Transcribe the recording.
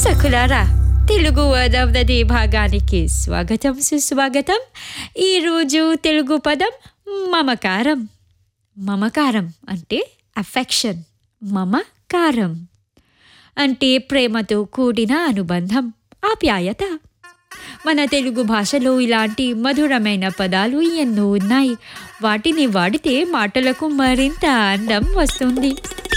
సఖులారా Telugu word of the day భాగానికి స్వాగతం సుస్వాగతం. ఈరోజు తెలుగు పదం మమకారం. మమకారం అంటే అఫెక్షన్. మమకారం అంటే ప్రేమతో కూడిన అనుబంధం, ఆప్యాయత. మన తెలుగు భాషలో ఇలాంటి మధురమైన పదాలు ఎన్నో ఉన్నాయి. వాటిని వాడితే మాటలకు మరింత అందం వస్తుంది.